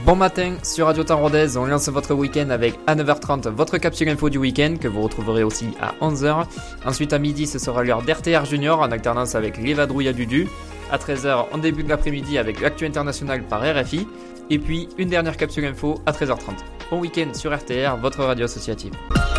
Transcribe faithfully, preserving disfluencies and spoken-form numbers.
Bon matin sur Radio Temps Rodez, on lance votre week-end avec à neuf heures trente votre capsule info du week-end que vous retrouverez aussi à onze heures. Ensuite à midi ce sera l'heure d'R T R Junior en alternance avec les vadrouilles à Dudu. À treize heures on débute l'après-midi avec l'actu international par R F I. Et puis une dernière capsule info à treize heures trente. Bon week-end sur R T R, votre radio associative.